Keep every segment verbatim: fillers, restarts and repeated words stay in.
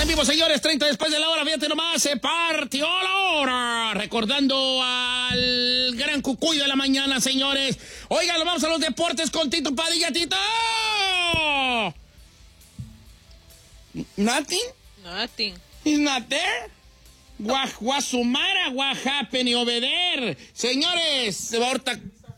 en vivo, señores, treinta después de la hora, fíjate nomás, se partió la hora. Recordando al gran cucuy de la mañana, señores. Oigan, nos vamos a los deportes con Tito Padilla. ¡Tito! ¿Nothing? Nothing. He's not there? What, what sumara, what happened over there? Señores, ahorita...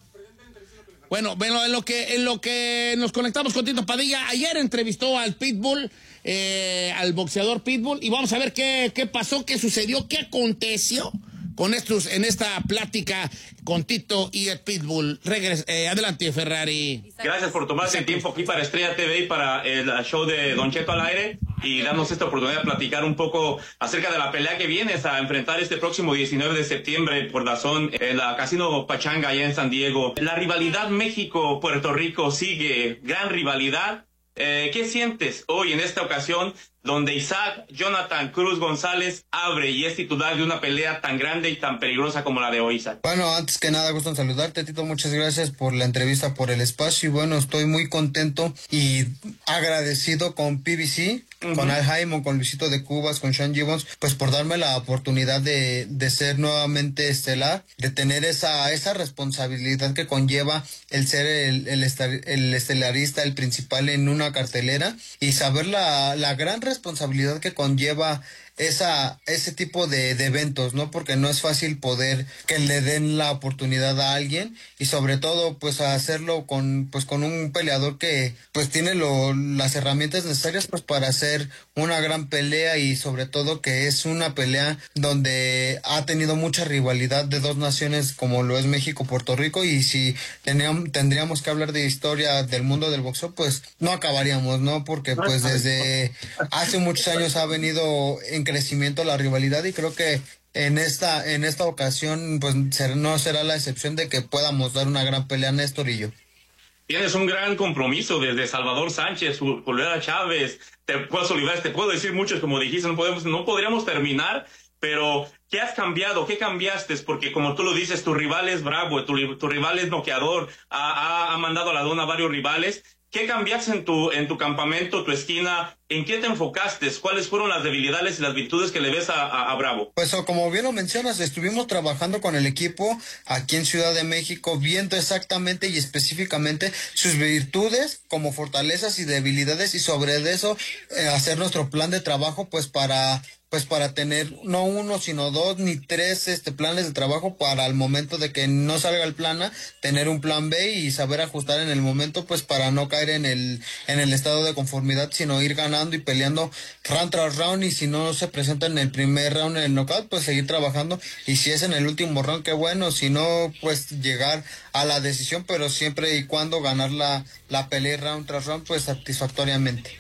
Bueno, bueno, en lo que, en lo que nos conectamos con Tito Padilla, ayer entrevistó al Pitbull, eh, al boxeador Pitbull, y vamos a ver qué, qué pasó, qué sucedió, qué aconteció con estos, en esta plática con Tito y el Pitbull. Regres, eh, adelante, Ferrari. Gracias por tomarse el tiempo aquí para Estrella T V y para el show de Don Cheto al aire y darnos esta oportunidad de platicar un poco acerca de la pelea que vienes a enfrentar este próximo diecinueve de septiembre por razón en la Casino Pachanga allá en San Diego. La rivalidad México-Puerto Rico sigue, gran rivalidad. Eh, ¿Qué sientes hoy en esta ocasión donde Isaac Jonathan Cruz González abre y es titular de una pelea tan grande y tan peligrosa como la de hoy, Isaac? Bueno, antes que nada, gusto en saludarte, Tito, muchas gracias por la entrevista, por el espacio, y bueno, estoy muy contento y agradecido con P B C, uh-huh. con Al Haymon, con Luisito de Cubas, con Sean Gibbons, pues por darme la oportunidad de, de ser nuevamente estelar, de tener esa, esa responsabilidad que conlleva el ser el, el, estar, el estelarista, el principal en una cartelera, y saber la, la gran responsabilidad que conlleva esa ese tipo de, de eventos, ¿no? Porque no es fácil poder que le den la oportunidad a alguien, y sobre todo pues hacerlo con pues con un peleador que pues tiene lo, las herramientas necesarias pues para hacer una gran pelea, y sobre todo que es una pelea donde ha tenido mucha rivalidad de dos naciones como lo es México, Puerto Rico, y si teníamos, tendríamos que hablar de historia del mundo del boxeo, pues no acabaríamos, ¿no? Porque pues desde hace muchos años ha venido en crecimiento la rivalidad, y creo que en esta en esta ocasión pues no será la excepción de que podamos dar una gran pelea, Néstor y yo. Tienes un gran compromiso desde Salvador Sánchez, Julián Chávez, te puedo Olivares, te puedo decir muchos, como dijiste, no podemos, no podríamos terminar, pero ¿qué has cambiado? ¿Qué cambiaste? Porque como tú lo dices, tu rival es bravo, tu, tu rival es noqueador, ha, ha, ha mandado a la lona a varios rivales. ¿Qué cambiaste en tu, en tu campamento, tu esquina? ¿En qué te enfocaste? ¿Cuáles fueron las debilidades y las virtudes que le ves a, a, a Bravo? Pues como bien lo mencionas, estuvimos trabajando con el equipo aquí en Ciudad de México, viendo exactamente y específicamente sus virtudes como fortalezas y debilidades, y sobre eso eh, hacer nuestro plan de trabajo pues para... pues para tener no uno, sino dos, ni tres este planes de trabajo para el momento de que no salga el plan A, tener un plan B y saber ajustar en el momento, pues para no caer en el en el estado de conformidad, sino ir ganando y peleando round tras round, y si no se presenta en el primer round en el knockout, pues seguir trabajando, y si es en el último round, qué bueno, si no, pues llegar a la decisión, pero siempre y cuando ganar la, la pelea round tras round, pues satisfactoriamente.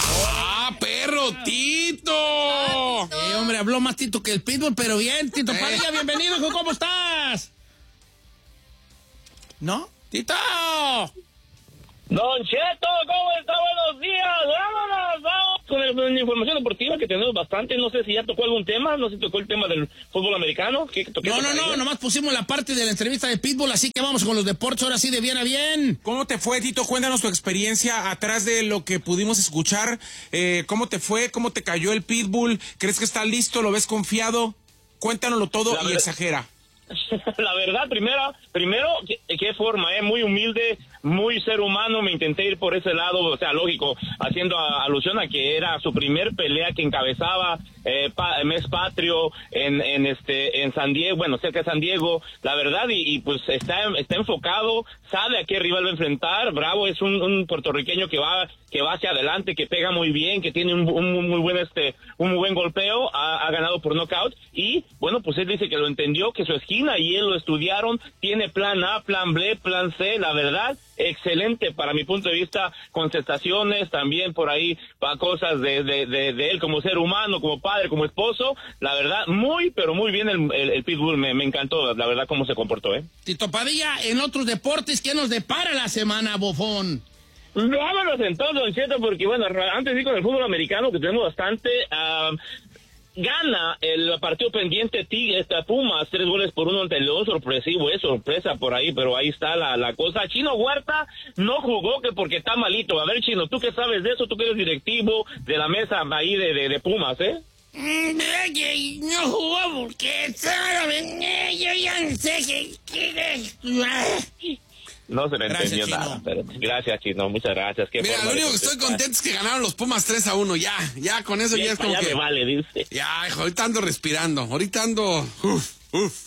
¡Ah, perro, Tito! Ah, Tito. Eh, hombre, habló más Tito que el Pitbull, pero bien, Tito Padilla, bienvenido, hijo, ¿cómo estás? ¿No? ¡Tito! Don Cheto, ¿cómo está? Buenos días. Vámonos, vamos con la información deportiva que tenemos bastante. No sé si ya tocó algún tema, no sé si tocó el tema del fútbol americano. ¿Qué, qué no, no, no, nomás pusimos la parte de la entrevista de Pitbull, así que vamos con los deportes, ahora sí, de bien a bien. ¿Cómo te fue, Tito? Cuéntanos tu experiencia atrás de lo que pudimos escuchar. Eh, ¿Cómo te fue? ¿Cómo te cayó el Pitbull? ¿Crees que está listo? ¿Lo ves confiado? Cuéntanoslo todo y exagera. La verdad, primero, primero, qué, qué forma, eh, muy humilde, muy ser humano. Me intenté ir por ese lado, o sea, lógico, haciendo a, alusión a que era su primer pelea que encabezaba, eh, pa, mes patrio en, en este, en San Diego, bueno, cerca de San Diego, la verdad, y, y pues está, está enfocado, sabe a qué rival va a enfrentar. Bravo es un, un puertorriqueño que va, que va hacia adelante, que pega muy bien, que tiene un, un muy buen, este, un muy buen golpeo, ha, ha ganado por knockout, y bueno, pues él dice que lo entendió, que su esquina y él lo estudiaron, tiene plan A, plan B, plan C, la verdad, excelente para mi punto de vista, contestaciones también por ahí, para cosas de, de, de, de él como ser humano, como padre, como esposo, la verdad, muy, pero muy bien el, el, el Pitbull, me, me encantó, la verdad, cómo se comportó, ¿eh? Tito Padilla, en otros deportes, ¿qué nos depara la semana, bofón? Vámonos entonces, Don Cheto, porque bueno, antes sí con el fútbol americano, que tenemos bastante, uh, gana el partido pendiente Tigres, Pumas, tres goles por uno ante el León, sorpresivo, es sorpresa por ahí, pero ahí está la, la cosa. Chino Huerta no jugó que porque está malito. A ver, Chino, ¿tú qué sabes de eso? Tú que eres directivo de la mesa ahí de, de, de Pumas, ¿eh? No jugó porque yo ya no sé qué... No se le Gracias, entendió Chino. nada. Pero, gracias, Chino, muchas gracias. Qué Mira, forma lo de único que estoy contestar. contento es que ganaron los Pumas tres a uno. Ya, ya con eso ya, Ya, es como ya que... me vale, dice. Ya, hijo, ahorita ando respirando. Ahorita ando... Uf, uf.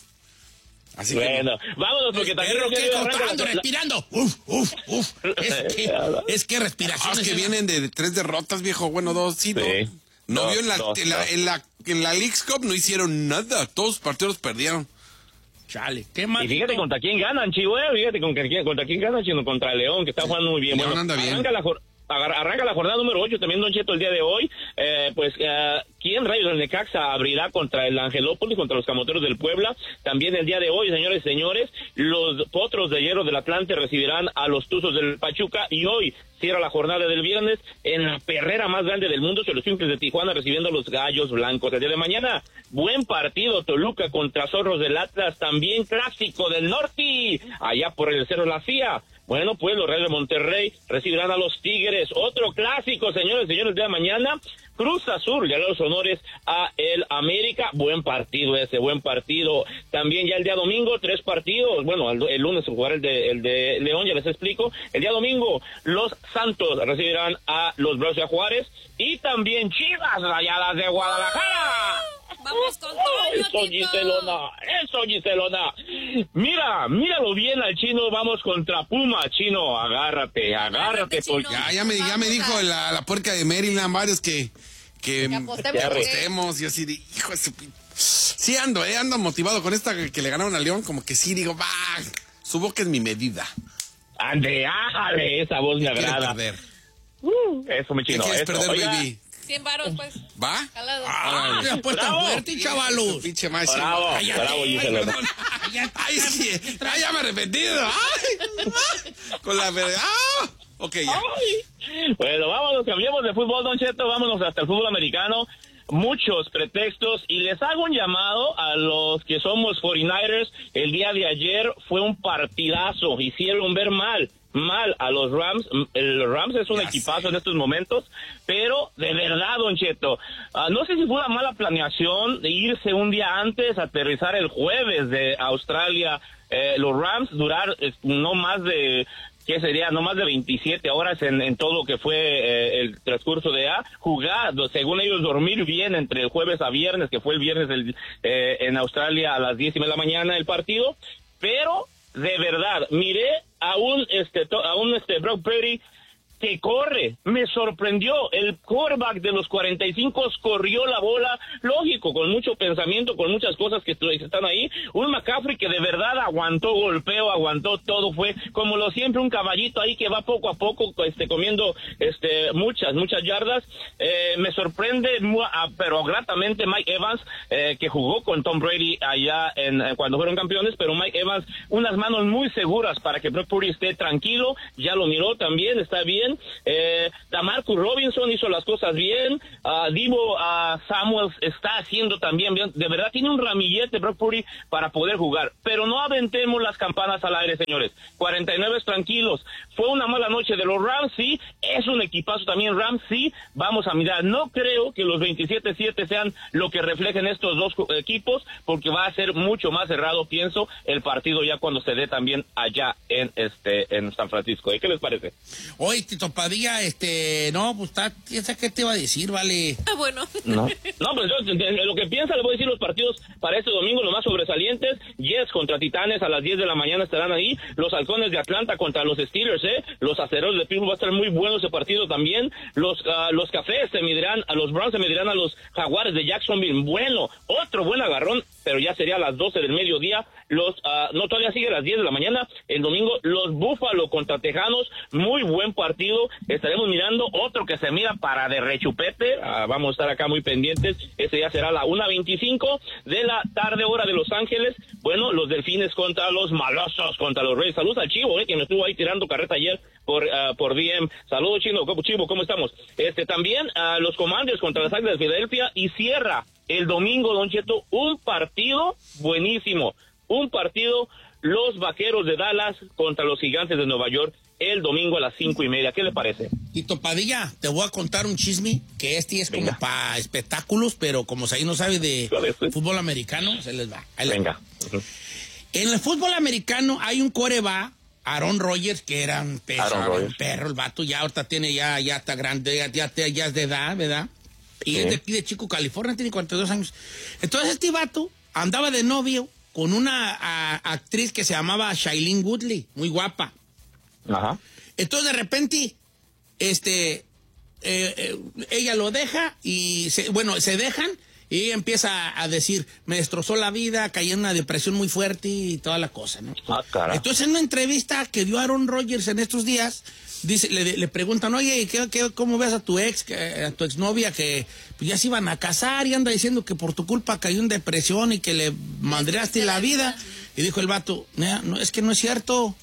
Así Bueno, vámonos porque también... Pero ya que arranca la- ando respirando. Uf, uf, uf. Es que, es que que... respiración. Ah, es que vienen de, de tres derrotas, viejo. Bueno, dos, sí, ¿no? Sí. No Dos, vio en la, dos, en, la, dos. en, la, en la Leagues Cup, no hicieron nada. Todos los partidos perdieron. Chale, qué mal. Y fíjate contra quién ganan, Chivo, eh, fíjate contra quién, contra quién ganan, Chino, contra León, que está jugando muy bien. León Bueno, anda bien. Arranca la, jor- agar- arranca la jornada número ocho también, Don Cheto, el día de hoy. Eh, pues, eh, ¿quién rayos del Necaxa abrirá contra el Angelópolis, contra los Camoteros del Puebla? También el día de hoy, señores y señores, los Potros de Hierro del Atlante recibirán a los Tuzos del Pachuca, y hoy cierra la jornada del viernes en la perrera más grande del mundo, los Simples de Tijuana recibiendo a los Gallos Blancos. El día de mañana, buen partido, Toluca contra Zorros del Atlas, también clásico del norte, allá por el Cerro La Cia. Bueno, pues los Reyes de Monterrey recibirán a los Tigres, otro clásico, señores y señores, el día de mañana. Cruz Azul le hará los honores a el América, buen partido ese, buen partido. También ya el día domingo, tres partidos, bueno, el, el lunes jugará el de, el de León, ya les explico. El día domingo, los Santos recibirán a los Bravos de Juárez, y también Chivas Rayadas de Guadalajara. Vamos con todo, Eso, Tito. Giselona, eso, Giselona. Mira, míralo bien al Chino, vamos contra Puma, Chino, agárrate, agárrate, Agárrate, porque... Chino. Ya, ya me, ya me Vamos dijo a- la, la puerca de Maryland varios que... Que, Que apostemos, que ¿o qué? apostemos, y así de, hijo de su... pi- Sí ando, eh, ando motivado con esta que, que le ganaron a León, como que sí, digo, va, su boca es mi medida. Ande, ájale, esa voz me ¿Qué agrada. perder? Uh, eso, mi ¿Qué Chino, quieres eso. perder, Oiga, baby? cien varos, pues. ¿Va? Jalado. Ah, la apuesta Bravo. fuerte, chavalos. Pinche maestro. Bravo, Cállate. bravo, Ay, Gisela. perdón. Ay, sí. Ay, ya me he arrepentido. Ay. Con la verdad. Ah. Ok, ya. Ay. Bueno, vámonos, cambiemos de fútbol, Don Cheto, vámonos hasta el fútbol americano. Muchos pretextos, y les hago un llamado a los que somos cuarenta y nueve ers. El día de ayer fue un partidazo, hicieron ver mal, mal a los Rams. El Rams es un Ya equipazo sé. en estos momentos, pero de verdad, Don Cheto, ah, no sé si fue una mala planeación de irse un día antes, aterrizar el jueves de Australia, eh, los Rams durar eh, no más de... ¿Qué sería? No más de veintisiete horas en, en todo lo que fue eh, el transcurso de A, jugar, según ellos, dormir bien entre el jueves a viernes, que fue el viernes del, eh, en Australia a las diez y media de la mañana el partido, pero de verdad, miré a un, este, to- a un, este, Brock Purdy que corre, me sorprendió, el quarterback de los cuarenta y cinco corrió la bola, lógico, con mucho pensamiento, con muchas cosas que estu- están ahí, un McCaffrey que de verdad aguantó golpeo, aguantó todo, fue como lo siempre, un caballito ahí que va poco a poco, este, comiendo, este, muchas, muchas yardas. Eh, me sorprende, mu- ah, pero gratamente Mike Evans, eh, que jugó con Tom Brady allá en, en cuando fueron campeones, pero Mike Evans, unas manos muy seguras para que Brock Purdy esté tranquilo, ya lo miró también, está bien. Eh, Damarcus Robinson hizo las cosas bien, uh, Divo uh, Samuels está haciendo también bien, de verdad tiene un ramillete Brock Purdy para poder jugar, pero no aventemos las campanas al aire, señores. Cuarenta y nueve tranquilos, fue una mala noche de los Rams, sí, es un equipazo también Rams, sí, vamos a mirar, no creo que los veintisiete siete sean lo que reflejen estos dos equipos, porque va a ser mucho más cerrado, pienso, el partido ya cuando se dé también allá en este en San Francisco. ¿Y qué les parece? Oye, Tito Padilla, este, no, pues está, ¿esa qué te iba a decir, vale? Ah, bueno. No, no, pues yo, de- de lo que piensa, le voy a decir los partidos para este domingo, los más sobresalientes. Jets contra Titanes a las diez de la mañana estarán ahí. Los Halcones de Atlanta contra los Steelers, ¿eh? Los Acereros de Pittsburgh, va a estar muy bueno ese partido también. Los ah, los Cafés se medirán, a los Browns se medirán a los Jaguares de Jacksonville. Bueno, otro buen agarrón, pero ya sería a las doce del mediodía. Los, ah, no, todavía sigue a las diez de la mañana. El domingo, los Búfalo contra Tejanos, muy buen partido. Estaremos mirando otro que se mira para de rechupete. Ah, vamos a estar acá muy pendientes. Ese ya será la una veinticinco de la tarde, hora de Los Ángeles. Bueno, los Delfines contra los Malosos, contra los Reyes. Saludos al Chivo, eh, que me estuvo ahí tirando carreta ayer por uh, por D M. Saludos, Chino, Chivo, ¿cómo estamos? Este también uh, los Commanders contra las Águilas de Filadelfia, y cierra el domingo, Don Cheto, un partido buenísimo, un partido, los Vaqueros de Dallas contra los Gigantes de Nueva York, el domingo a las cinco y media. ¿Qué le parece? Tito Padilla, te voy a contar un chisme, que este es como para espectáculos, pero como si ahí no sabe de fútbol americano, se les va. Ahí les Venga. Va. En el fútbol americano hay un coreback, Aaron Rodgers, que era un, peso, un perro, el vato ya ahorita tiene, ya, ya está grande, ya, ya, ya es de edad, ¿verdad? Y sí. Es de aquí de Chico, California, tiene cuarenta y dos años. Entonces este vato andaba de novio con una a, actriz que se llamaba Shailene Woodley, muy guapa. Ajá. Entonces de repente, este, eh, eh, ella lo deja y, se, bueno, se dejan y ella empieza a decir, me destrozó la vida, caí en una depresión muy fuerte y toda la cosa, ¿no? Ah, cara. Entonces en una entrevista que dio Aaron Rodgers en estos días, dice, le, le preguntan, oye, ¿qué, qué, ¿cómo ves a tu ex, a tu exnovia que pues, ya se iban a casar y anda diciendo que por tu culpa cayó en depresión y que le madreaste la vida? Y dijo el vato, no, no, es que no es cierto.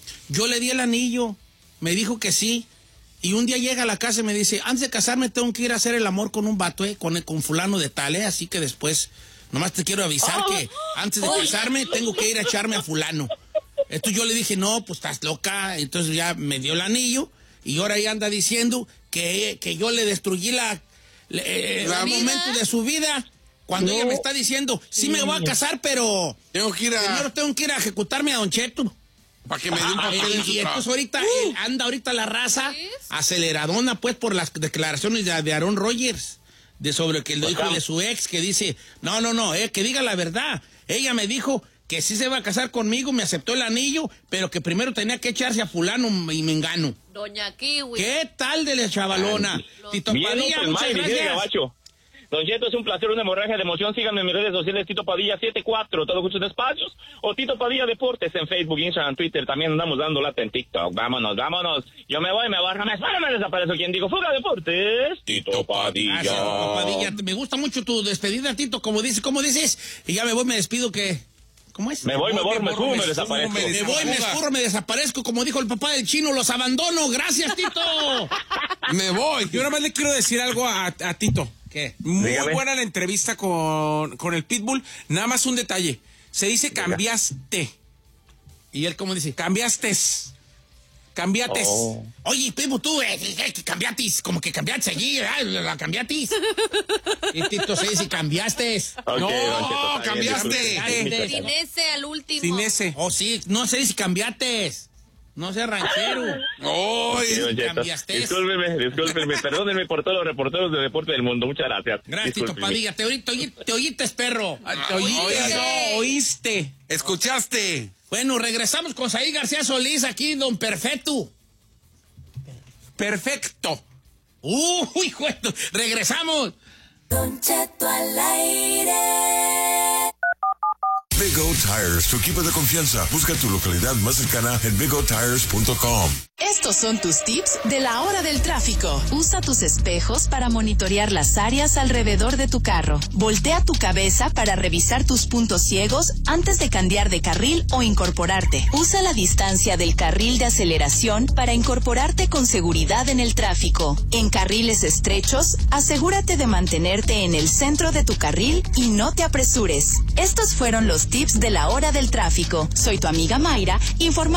Yo le di el anillo, me dijo que sí, y un día llega a la casa y me dice, antes de casarme tengo que ir a hacer el amor con un vato, eh, con, con fulano de tal, eh, así que después, nomás te quiero avisar oh, que antes de oh, casarme tengo que ir a echarme a fulano. Entonces yo le dije, no, pues estás loca, entonces ya me dio el anillo, y ahora ella anda diciendo que, que yo le destruí la, le, ¿La el momento de su vida, cuando no. ella me está diciendo, sí me voy a casar, pero tengo que ir a... primero tengo que ir a ejecutarme a Don Cheto. Para que me dé un papel ah, en su y entonces ahorita uh. eh, anda ahorita la raza aceleradona pues por las declaraciones de, de Aaron Rodgers de sobre que el hijo de su ex, que dice no, no, no, eh, que diga la verdad. Ella me dijo que sí se va a casar conmigo, me aceptó el anillo, pero que primero tenía que echarse a fulano y mengano. Doña Kiwi. ¿Qué tal de la chavalona? Ay, Tito bien, Padilla, pues, muchas Mike, gracias. Don Cheto, es un placer, una hemorragia de emoción. Síganme en mis redes sociales, Tito Padilla setenta y cuatro, todos muchos espacios, o Tito Padilla Deportes en Facebook, Instagram, Twitter. También andamos dando lata en TikTok. Vámonos, vámonos. Yo me voy, me bajo, me espero, me desaparezco. ¿Quién digo? Fuga Deportes. Tito Padilla. Gracias, Tito Padilla. Me gusta mucho tu despedida, Tito. Como dices, ¿cómo dices? Y ya me voy, me despido que... ¿Cómo es? Me voy, me voy, me escurro, me desaparezco. Me voy, me escurro, me desaparezco. Como dijo el papá del chino, los abandono. Gracias, Tito. Me voy. Yo nada más le quiero decir algo a, a Tito. ¿Qué? Muy Dígame. buena la entrevista con, con el Pitbull. Nada más un detalle. Se dice cambiaste. ¿Y él cómo dice? Cambiaste. Cambiaste. Oh. Oye, Pitbull, tú, eh, eh, que cambiatis. Como que cambiaste allí, ¿eh? La cambiatis. Y Tito se dice, cambiaste. Okay, No, Don Cheto, está bien, cambiaste. disculpe. Sin ese al último. Sin ese. Oh, sí, no sé si cambiaste. No sé, ranchero. Oh, Sí, Don Cheto. cambiaste. Discúlpeme, discúlpeme. Perdónenme por todos los reporteros de deporte del mundo. Muchas gracias. Gracias, Tito Discúlpeme. Padilla. Te, oí- te, oí- te oíste, perro. Te oíste. Oíste. Oíste. ¿Escuchaste? Bueno, regresamos con Saí García Solís aquí, don Perfecto. Perfecto. Uy, juez, regresamos. Don Cheto al aire. Big O Tires, tu equipo de confianza. Busca tu localidad más cercana en big o tires punto com. Estos son tus tips de la hora del tráfico. Usa tus espejos para monitorear las áreas alrededor de tu carro. Voltea tu cabeza para revisar tus puntos ciegos antes de cambiar de carril o incorporarte. Usa la distancia del carril de aceleración para incorporarte con seguridad en el tráfico. En carriles estrechos, asegúrate de mantenerte en el centro de tu carril y no te apresures. Estos fueron los tips de la hora del tráfico. Soy tu amiga Mayra, informando